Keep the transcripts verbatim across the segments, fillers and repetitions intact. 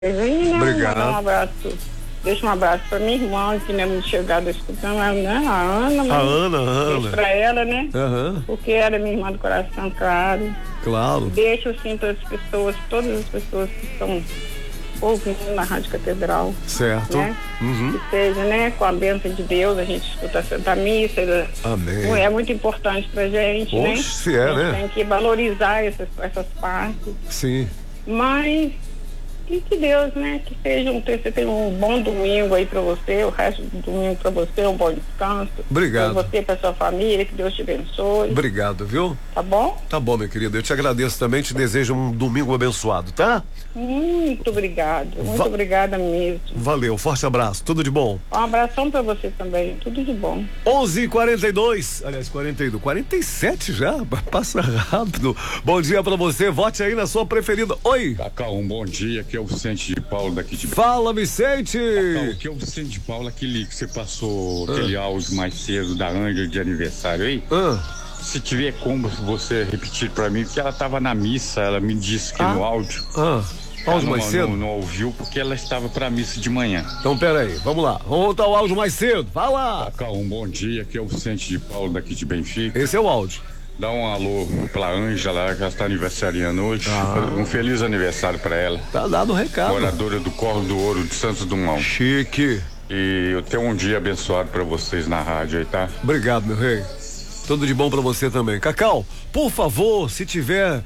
Né? Obrigado. Mandar um abraço. Deixa um abraço pra minha irmã, que não é muito chegada escutando, né? A Ana. A Ana, a Ana. Deixa pra ela, né? Uhum. Porque ela é minha irmã do coração, claro. Claro. Deixa assim para as pessoas, todas as pessoas que estão ouvindo na Rádio Catedral. Certo. Né? Uhum. Que seja, né? Com a bênção de Deus, a gente escuta a Santa Missa. Amém. É muito importante pra gente, Oxe, né? se é, a gente né? tem que valorizar essas, essas partes. Sim. Mas e que Deus, né, que seja um, você tenha um bom domingo aí pra você, o resto do domingo pra você, um bom descanso. Obrigado. Pra você e pra sua família, que Deus te abençoe. Obrigado, viu? Tá bom? Tá bom, meu querido. Eu te agradeço também, te desejo um domingo abençoado, tá? Muito obrigado, muito Va- obrigada mesmo. Valeu, forte abraço, tudo de bom. Um abração pra você também, tudo de bom. onze e quarenta e dois, aliás, quarenta e dois, quarenta e sete já, passa rápido. Bom dia pra você, vote aí na sua preferida. Oi! Cacau, um bom dia, aqui é o Vicente de Paula daqui de... Fala, Vicente! Cacau, aqui é o Vicente de Paula, aquele que você passou aquele áudio mais cedo da Ângela de aniversário aí. Ah, Se tiver como você repetir pra mim, porque ela tava na missa, ela me disse que Ah. no áudio... ah, ela áudio não, mais cedo? Não, não ouviu porque ela estava pra missa de manhã. Então, peraí, vamos lá, vamos voltar o áudio mais cedo, vai lá! Cacau, um bom dia, aqui é o Vicente de Paula daqui de Benfica. Esse é o áudio. Dá um alô pra Ângela, que ela está aniversariando hoje. Ah. Um feliz aniversário pra ela. Tá dado o recado. Moradora do Corro do Ouro de Santos Dumont. Chique. E eu tenho um dia abençoado pra vocês na rádio aí, tá? Obrigado, meu rei. Tudo de bom pra você também. Cacau, por favor, se tiver,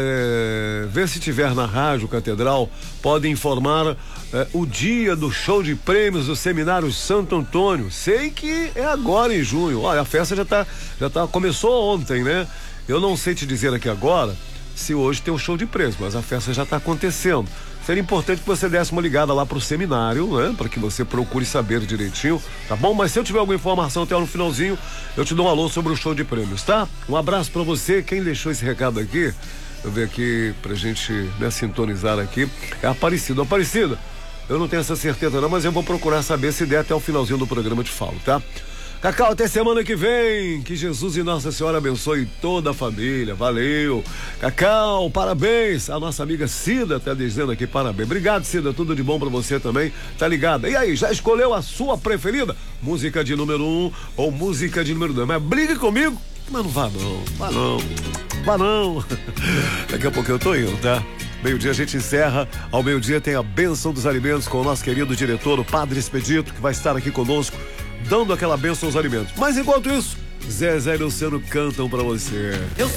é, vê se tiver na Rádio Catedral, pode informar é, o dia do show de prêmios do Seminário Santo Antônio. Sei que é agora em junho. Olha, a festa já tá, já tá, começou ontem, né? Eu não sei te dizer aqui agora se hoje tem o show de prêmios, mas a festa já tá acontecendo. Seria importante que você desse uma ligada lá pro seminário, né? Para que você procure saber direitinho, tá bom? Mas se eu tiver alguma informação até no finalzinho, eu te dou um alô sobre o show de prêmios, tá? Um abraço para você. Quem deixou esse recado aqui, eu ver aqui pra gente, né, sintonizar aqui, é Aparecida. Aparecida, eu não tenho essa certeza não, mas eu vou procurar saber, se der até o finalzinho do programa eu te falo, tá? Cacau, até semana que vem. Que Jesus e Nossa Senhora abençoe toda a família. Valeu. Cacau, parabéns. A nossa amiga Cida tá dizendo aqui parabéns. Obrigado, Cida. Tudo de bom pra você também. Tá ligada? E aí, já escolheu a sua preferida? Música de número um ou música de número dois? Mas brigue comigo. Mas não vá não. Vá não. Vá não. Daqui a pouco eu tô indo, tá? Meio-dia a gente encerra. Ao meio-dia tem a bênção dos alimentos com o nosso querido diretor, o Padre Expedito, que vai estar aqui conosco, dando aquela bênção aos alimentos. Mas enquanto isso, Zezé e Luciano cantam pra você. Eu